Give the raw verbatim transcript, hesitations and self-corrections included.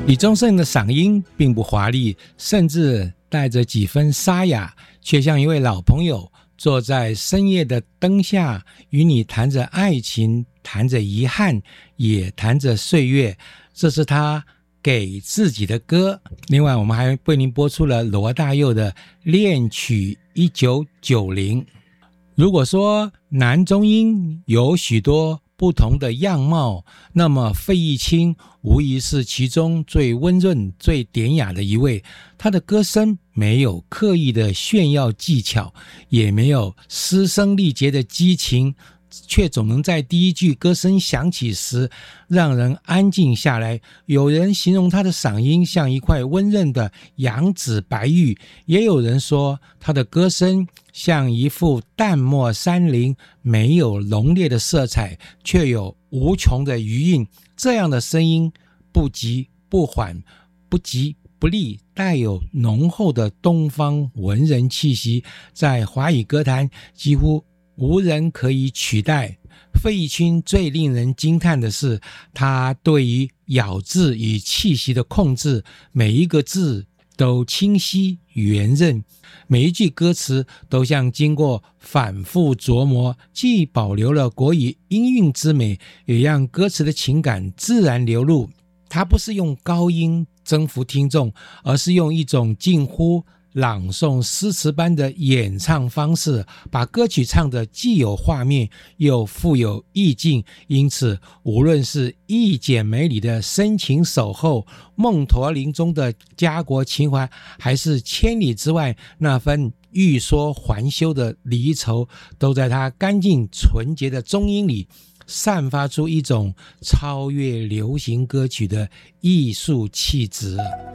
李宗盛的嗓音并不华丽，甚至带着几分沙哑，却像一位老朋友，坐在深夜的灯下，与你谈着爱情，谈着遗憾，也谈着岁月。这是他给自己的歌。另外我们还为您播出了罗大佑的恋曲一九九零。如果说男中音有许多不同的样貌，那么费玉清无疑是其中最温润最典雅的一位。他的歌声没有刻意的炫耀技巧，也没有嘶声力竭的激情，却总能在第一句歌声响起时让人安静下来。有人形容他的嗓音像一块温润的羊脂白玉，也有人说他的歌声像一幅淡墨山林，没有浓烈的色彩，却有无穷的余韵。这样的声音不急不缓，不急不厉，带有浓厚的东方文人气息，在华语歌坛几乎无人可以取代。费玉清最令人惊叹的是他对于咬字与气息的控制，每一个字都清晰圆润，每一句歌词都像经过反复琢磨，既保留了国语音韵之美，也让歌词的情感自然流露。他不是用高音征服听众，而是用一种近乎朗诵诗词般的演唱方式，把歌曲唱得既有画面又富有意境。因此无论是一剪梅里的深情守候，梦驼铃中的家国情怀，还是千里之外那份欲说还休的离愁，都在他干净纯洁的中音里散发出一种超越流行歌曲的艺术气质。